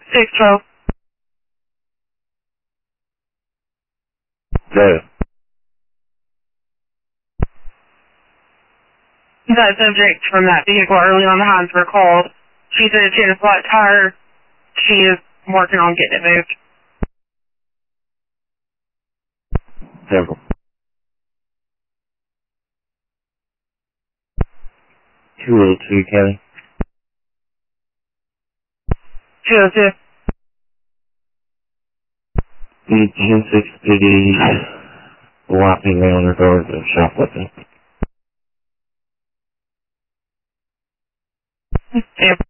612. No. That subject from that vehicle early on the Hinesburg called. She said she had a flat tire. She is working on getting it moved. Simple. 202, Kelly. 202. Gen 6 PD, white female in regards of shoplifting. Yeah.